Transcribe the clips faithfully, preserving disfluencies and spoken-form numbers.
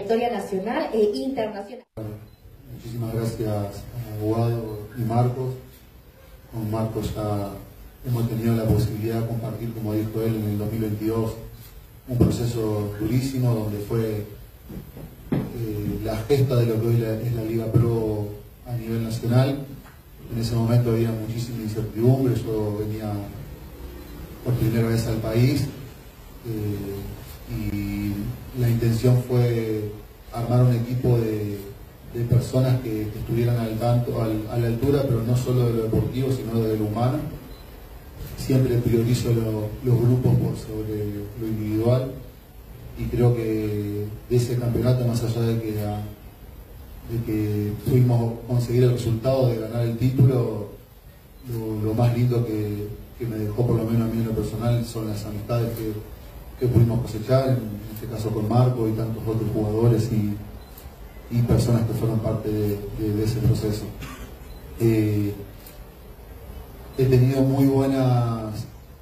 trayectoria nacional e internacional. Muchísimas gracias a Guado y Marcos. Con Marcos ya hemos tenido la posibilidad de compartir, como dijo él, en el dos mil veintidós un proceso durísimo donde fue eh, la gesta de lo que hoy la, es la Liga Pro a nivel nacional. En ese momento había muchísima incertidumbre, yo venía por primera vez al país eh, y la intención fue armar un equipo de, de personas que, que estuvieran al tanto, al, a la altura, pero no solo de lo deportivo, sino de lo humano. Siempre priorizo lo, los grupos por sobre lo individual y creo que de ese campeonato, más allá de que, de que pudimos conseguir el resultado de ganar el título, lo, lo más lindo que, que me dejó, por lo menos a mí en lo personal, son las amistades que, que pudimos cosechar, en este caso con Marco y tantos otros jugadores y, y personas que fueron parte de, de, de ese proceso. Eh, he tenido muy buenas,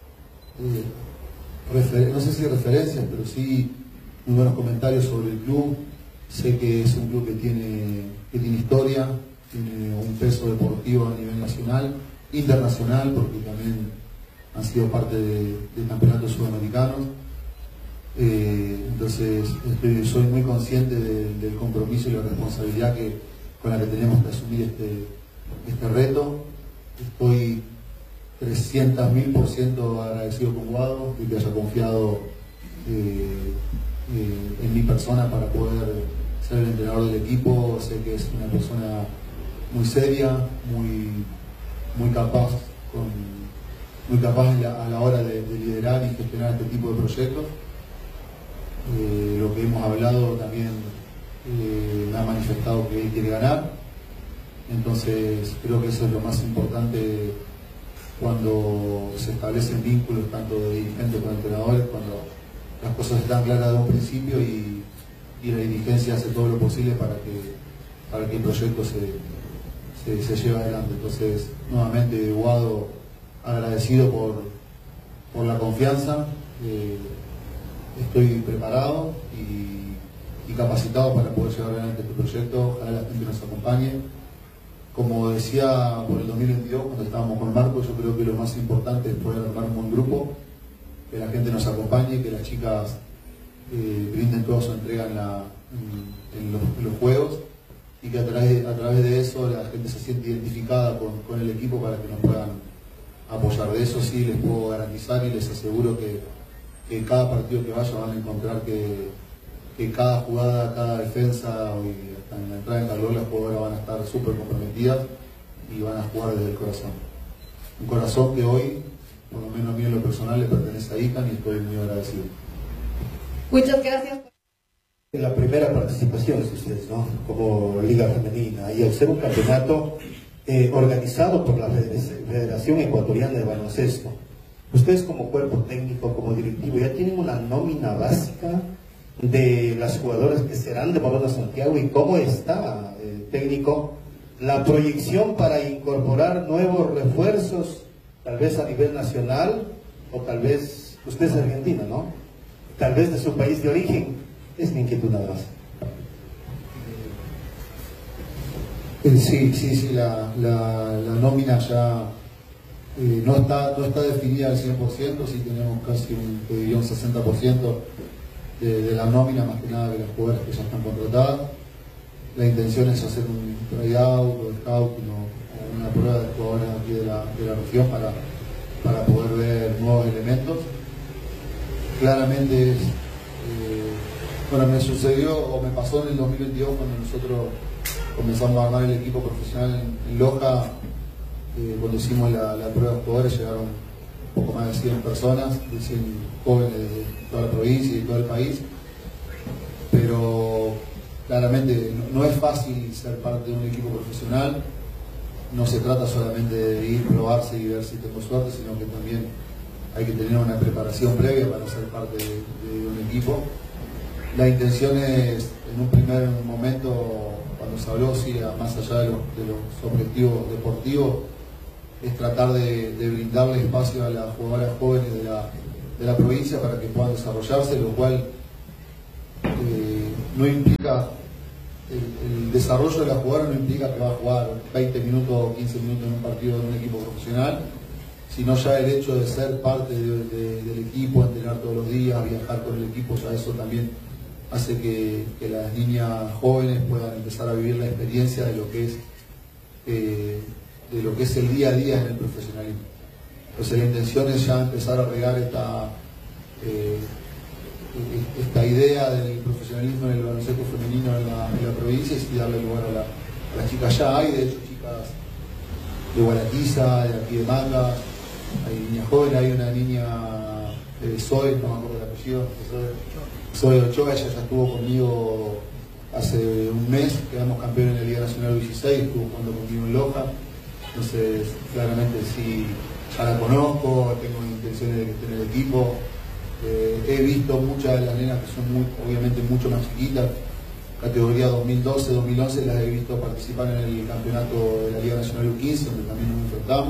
eh, no sé si referencias, pero sí muy buenos comentarios sobre el club. Sé que es un club que tiene, que tiene historia, tiene un peso deportivo a nivel nacional, internacional, porque también han sido parte de, de campeonatos sudamericanos. Eh, entonces estoy, soy muy consciente de, del compromiso y la responsabilidad que, con la que tenemos que asumir este, este reto. Estoy trescientos mil por ciento agradecido con Guado de que haya confiado eh, eh, en mi persona para poder ser el entrenador del equipo. Sé que es una persona muy seria, muy, muy capaz, con, muy capaz la, a la hora de, de liderar y gestionar este tipo de proyectos. Eh, lo que hemos hablado también eh, ha manifestado que él quiere ganar. Entonces creo que eso es lo más importante cuando se establecen vínculos tanto de dirigentes como de entrenadores, cuando las cosas están claras de un principio y, y la dirigencia hace todo lo posible para que, para que el proyecto se, se, se lleve adelante. Entonces, nuevamente, Guado, agradecido por, por la confianza. Eh, estoy preparado y, y capacitado para poder llevar adelante este proyecto. Ojalá la gente nos acompañe. Como decía, por el dos mil veintidós, cuando estábamos con Marco, yo creo que lo más importante es poder armar un buen grupo, que la gente nos acompañe, que las chicas eh, brinden toda su entrega en, la, en, en, los, en los juegos y que a través, a través de eso la gente se siente identificada con, con el equipo para que nos puedan apoyar. De eso sí les puedo garantizar y les aseguro que, que cada partido que vaya van a encontrar que, que cada jugada, cada defensa y hasta en la entrada en calor las jugadoras van a estar súper comprometidas y van a jugar desde el corazón. Un corazón que hoy, por lo menos a mí en lo personal, le pertenece a ICANN y estoy muy agradecido. Muchas gracias. La primera participación de ustedes, ¿no? Como Liga Femenina, y al ser un campeonato eh, organizado por la Federación Ecuatoriana de Baloncesto, ustedes como cuerpo técnico, como directivo, ya tienen una nómina básica de las jugadoras que serán de Balonmano Santiago, y cómo está, eh, técnico, la proyección para incorporar nuevos refuerzos, tal vez a nivel nacional, o tal vez, usted es argentina, ¿no? Tal vez de su país de origen. Es mi inquietud nada más. Eh, sí, sí, sí, la, la, la nómina ya eh, no, está, no está definida al cien por ciento, sí tenemos casi un, te diría un sesenta por ciento de, de la nómina, más que nada de las jugadoras que ya están contratadas. La intención es hacer un tryout o scouting o una prueba de jugadores aquí de la, de la región para, para poder ver nuevos elementos. Claramente es, eh, bueno, me sucedió o me pasó en el dos mil veintidós cuando nosotros comenzamos a armar el equipo profesional en, en Loja. Eh, cuando hicimos la, la prueba de jugadores llegaron un poco más de cien personas, de cien jóvenes de toda la provincia y todo el país, pero claramente no, no es fácil ser parte de un equipo profesional. No se trata solamente de ir, probarse y ver si tengo suerte, sino que también hay que tener una preparación previa para ser parte de, de un equipo. La intención es, en un primer momento, cuando se habló, sí, más allá de los, de los objetivos deportivos, es tratar de, de brindarle espacio a las jugadoras jóvenes de la, de la provincia para que puedan desarrollarse, lo cual eh, no implica jugadora, el, el desarrollo de la jugadora no implica que va a jugar veinte minutos o quince minutos en un partido de un equipo profesional, sino ya el hecho de ser parte de, de, del equipo, entrenar todos los días, viajar con el equipo, ya eso también hace que, que las niñas jóvenes puedan empezar a vivir la experiencia de lo que es eh, de lo que es el día a día en el profesionalismo. Entonces la intención es ya empezar a regar esta eh, esta idea del profesionalismo en el baloncesto femenino en la, en la provincia y darle lugar a, la, a las chicas. Ya hay, de hecho, chicas de Guaraquiza, de aquí de Manga, hay niñas jóvenes, hay una niña de Zoe, no me acuerdo el apellido, Zoe Ochoa, ella ya estuvo conmigo hace un mes, quedamos campeones en la Liga Nacional dieciséis, estuvo jugando conmigo en Loja, entonces claramente sí, ya la conozco, tengo intenciones de que esté en el equipo. Eh, he visto muchas de las nenas que son muy, obviamente mucho más chiquitas, categoría dos mil doce, dos mil once, las he visto participar en el campeonato de la Liga Nacional U quince, donde también nos enfrentamos.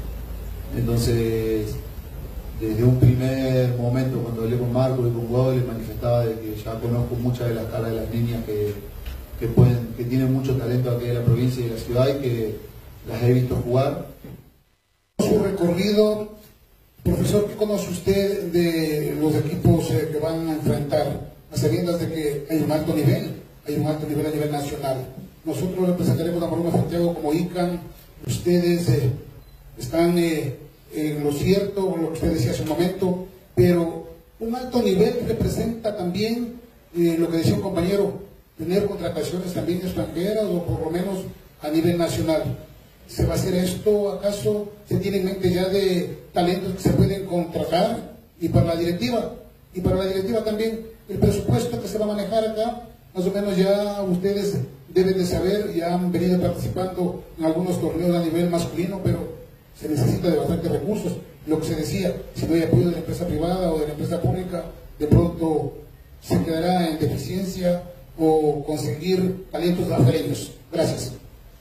Entonces, desde un primer momento, cuando hablé con Marco y con Guado, les manifestaba de que ya conozco muchas de las caras de las niñas que, que, pueden, que tienen mucho talento aquí en la provincia y de la ciudad y que las he visto jugar. Su recorrido, profesor, ¿qué conoce usted de los equipos eh, que van a enfrentar, a sabiendas de que hay un alto nivel, hay un alto nivel a nivel nacional? Nosotros representaremos a Morona Santiago como I C A N, ustedes eh, están eh, en lo cierto, lo que usted decía hace un momento, pero un alto nivel representa también eh, lo que decía un compañero, tener contrataciones también extranjeras o por lo menos a nivel nacional. ¿Se va a hacer esto? ¿Acaso se tiene en mente ya de talentos que se pueden contratar? Y para la directiva, y para la directiva también, el presupuesto que se va a manejar acá, más o menos ya ustedes deben de saber, ya han venido participando en algunos torneos a nivel masculino, pero se necesita de bastantes recursos. Lo que se decía, si no hay apoyo de la empresa privada o de la empresa pública, de pronto se quedará en deficiencia o conseguir talentos brasileños. Gracias.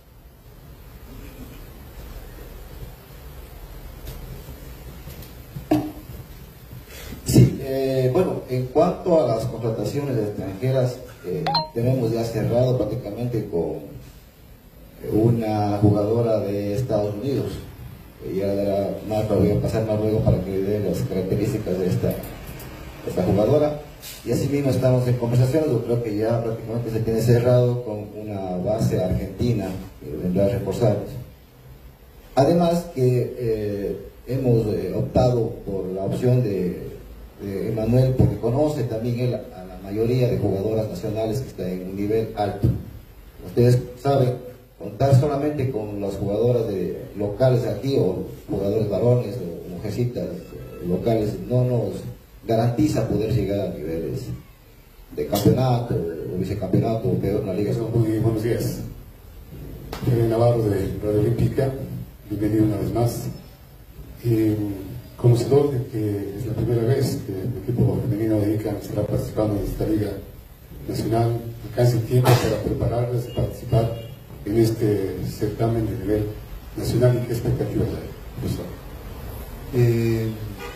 Sí, eh, bueno, en cuanto a las contrataciones de extranjeras, eh, tenemos ya cerrado prácticamente con una jugadora de Estados Unidos. Ya dará más, voy a pasar más luego para que le dé las características de esta, de esta jugadora. Y así mismo estamos en conversaciones, yo creo que ya prácticamente se tiene cerrado con una base argentina que vendrá a reforzarnos. Además que eh, hemos eh, optado por la opción de de Emanuel, porque conoce también él a la mayoría de jugadoras nacionales que están en un nivel alto. Ustedes saben, contar solamente con las jugadoras de, locales aquí, o jugadores varones o mujercitas locales, no nos garantiza poder llegar a niveles de campeonato o vicecampeonato o peor en la liga. Muy buenos días. Soy Navarro de Radio Olímpica, bienvenido una vez más. Y, conocedor de que es la primera vez que el equipo femenino de I C A N estará participando en esta liga nacional, alcance el tiempo para prepararles y participar en este certamen de nivel nacional. ¿Y qué expectativas hay, profesor? Eh,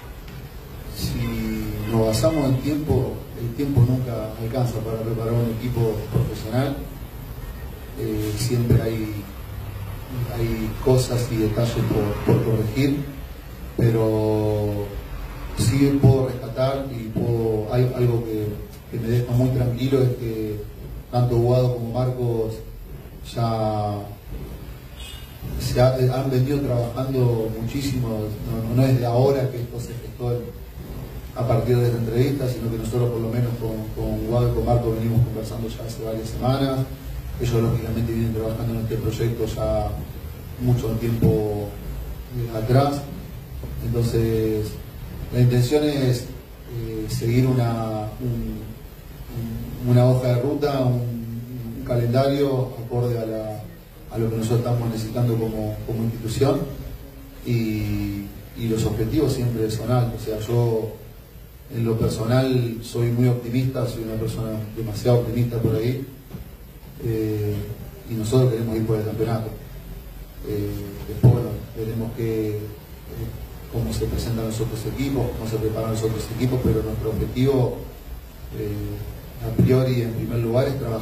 si nos basamos en tiempo, el tiempo nunca alcanza para preparar un equipo profesional. Eh, siempre hay, hay cosas y detalles por, por corregir, pero sí puedo rescatar y puedo, hay algo que, que me deja muy tranquilo, es que tanto Guado como Marcos ya se ha, han venido trabajando muchísimo, no, no es de ahora que esto se gestó a partir de esta entrevista, sino que nosotros por lo menos con, con Guado y con Marcos venimos conversando ya hace varias semanas. Ellos lógicamente vienen trabajando en este proyecto ya mucho tiempo atrás. Entonces, la intención es eh, seguir una, un, una hoja de ruta, un, un calendario acorde a, la, a lo que nosotros estamos necesitando como, como institución, y, y los objetivos siempre son altos. O sea, yo en lo personal soy muy optimista, soy una persona demasiado optimista por ahí, eh, y nosotros queremos ir por el campeonato. Eh, después, bueno, veremos que... Eh, cómo se presentan los otros equipos, cómo se preparan los otros equipos, pero nuestro objetivo eh, a priori en primer lugar es trabajar